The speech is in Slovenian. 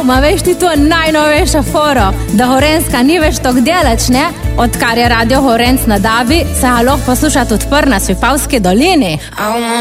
ma veš ti to najnovejša foro, da Gorenjska ni več tok delač, ne? Odkar je radio Gorenc na Dabi, se ga lahko poslušati odpr na Svipavski dolini.